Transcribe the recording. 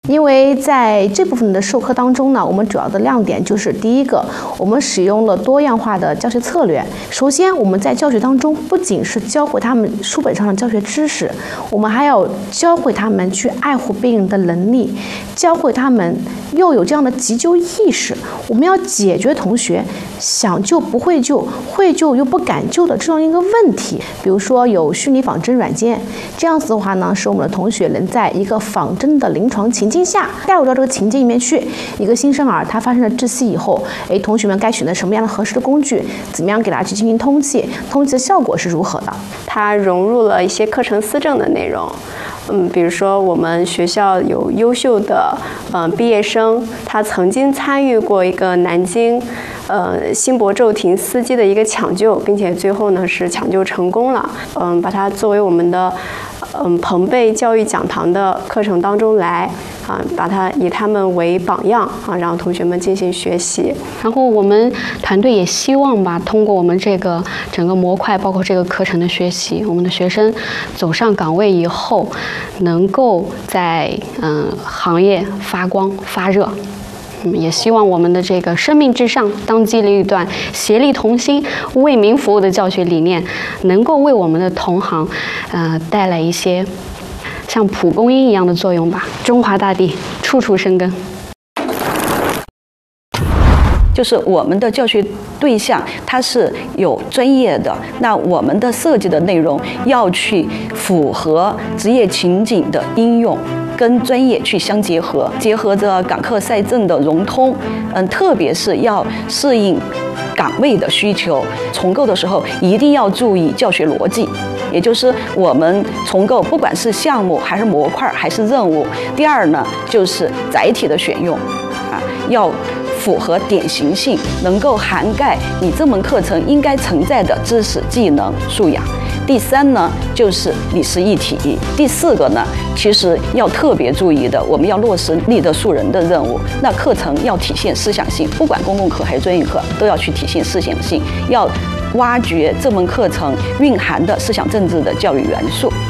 因为在这部分的授课当中呢，我们主要的亮点就是第一个，我们使用了多样化的教学策略。首先，我们在教学当中不仅是教会他们书本上的教学知识，我们还要教会他们去爱护病人的能力，教会他们又有这样的急救意识。我们要解决同学想救不会救、会救又不敢救的这样一个问题。比如说有虚拟仿真软件，这样子的话呢，使我们的同学能在一个仿真的临床情境下带入到这个情境里面去。一个新生儿他发生了窒息以后，同学们该选择什么样的合适的工具，怎么样给他去进行通气，通气的效果是如何的？ 它融入了一些课程思政的内容。比如说我们学校有优秀的毕业生，他曾经参与过一个南京新博骤停司机的一个抢救，并且最后呢是抢救成功了。把它作为我们的朋辈教育讲堂的课程当中来把它以他们为榜样让同学们进行学习。 然后我们团队也希望吧，通过我们这个整个模块，包括这个课程的学习，我们的学生走上岗位以后，能够在行业发光发热。也希望我们的这个生命至上、当机立断、协力同心、为民服务的教学理念，能够为我们的同行带来一些像蒲公英一样的作用吧。中华大地，处处生根。 就是我们的教学对象它是有专业的，那我们的设计的内容要去符合职业情景的应用，跟专业去相结合，结合着岗课赛政的融通，特别是要适应岗位的需求。重构的时候一定要注意教学逻辑，也就是我们重构不管是项目还是模块还是任务。第二呢，就是载体的选用要符合典型性，能够涵盖你这门课程应该存在的知识、技能、素养。第三呢，就是理事一体。第四个呢，其实要特别注意的，我们要落实立德树人的任务。那课程要体现思想性，不管公共课还是专业课，都要去体现思想性，要挖掘这门课程蕴含的思想政治的教育元素。